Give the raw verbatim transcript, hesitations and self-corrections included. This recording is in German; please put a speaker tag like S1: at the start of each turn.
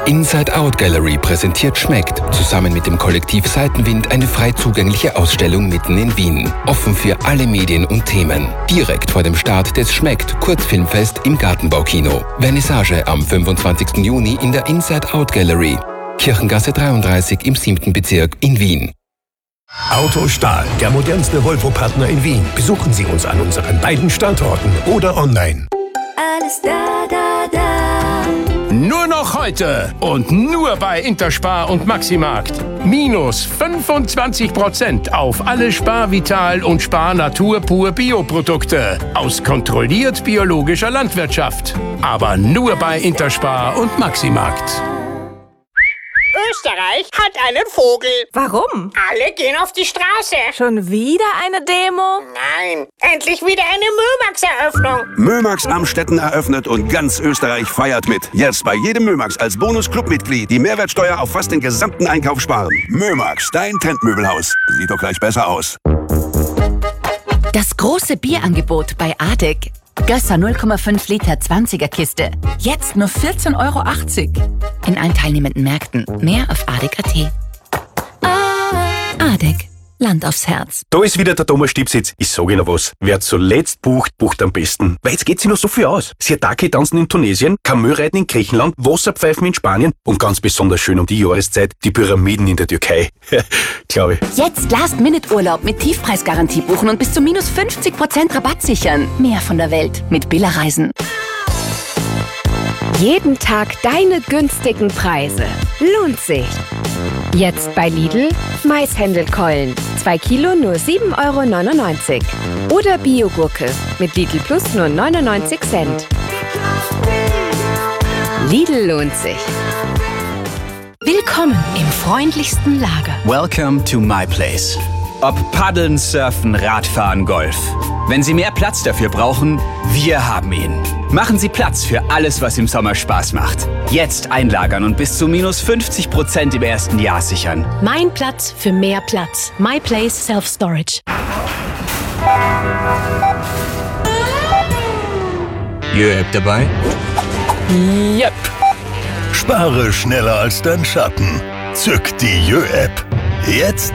S1: Inside Out Gallery präsentiert Schmeckt zusammen mit dem Kollektiv Seitenwind eine frei zugängliche Ausstellung mitten in Wien. Offen für alle Medien und Themen. Direkt vor dem Start des Schmeckt Kurzfilmfest im Gartenbaukino. Vernissage am fünfundzwanzigsten Juni in der Inside Out Gallery. Kirchengasse dreiunddreißig im siebten Bezirk in Wien.
S2: Autostahl, der modernste Volvo-Partner in Wien. Besuchen Sie uns an unseren beiden Standorten oder online.
S3: Alles da, da, da.
S4: Nur noch heute und nur bei Interspar und Maximarkt. Minus fünfundzwanzig Prozent auf alle Spar-Vital und Spar-Natur-Pur Bioprodukte aus kontrolliert biologischer Landwirtschaft. Aber nur bei Interspar und Maximarkt.
S5: Österreich hat einen Vogel.
S6: Warum?
S5: Alle gehen auf die Straße.
S6: Schon wieder eine Demo?
S5: Nein, endlich wieder eine Mömax-Eröffnung.
S7: Mömax Amstetten eröffnet und ganz Österreich feiert mit. Jetzt bei jedem Mömax als Bonus-Clubmitglied die Mehrwertsteuer auf fast den gesamten Einkauf sparen. Mömax, dein Trendmöbelhaus. Sieht doch gleich besser aus.
S8: Das große Bierangebot bei Adek. Gösser null Komma fünf Liter zwanziger Kiste. Jetzt nur vierzehn Euro achtzig. In allen teilnehmenden Märkten. Mehr auf adek punkt at. Adek. Land aufs Herz.
S2: Da ist wieder der Thomas Stipsitz. Ich sage Ihnen was. Wer zuletzt bucht, bucht am besten. Weil jetzt geht sich noch so viel aus. Siatake tanzen in Tunesien, Kamelreiten in Griechenland, Wasserpfeifen in Spanien und ganz besonders schön um die Jahreszeit die Pyramiden in der Türkei. Glaube ich.
S8: Jetzt Last-Minute-Urlaub mit Tiefpreisgarantie buchen und bis zu minus fünfzig Prozent Rabatt sichern. Mehr von der Welt mit Billa Reisen.
S9: Jeden Tag deine günstigen Preise. Lohnt sich. Jetzt bei Lidl Maishändelkeulen. zwei Kilo nur sieben Euro neunundneunzig. Oder Biogurke mit Lidl Plus nur neunundneunzig Cent. Lidl lohnt sich.
S8: Willkommen im freundlichsten Lager.
S10: Welcome to my place. Ob Paddeln, Surfen, Radfahren, Golf. Wenn Sie mehr Platz dafür brauchen, wir haben ihn. Machen Sie Platz für alles, was im Sommer Spaß macht. Jetzt einlagern und bis zu minus fünfzig Prozent im ersten Jahr sichern.
S11: Mein Platz für mehr Platz. My Place Self Storage.
S10: Jö-App dabei?
S11: Yep.
S12: Spare schneller als dein Schatten. Zück die Jö-App. Jetzt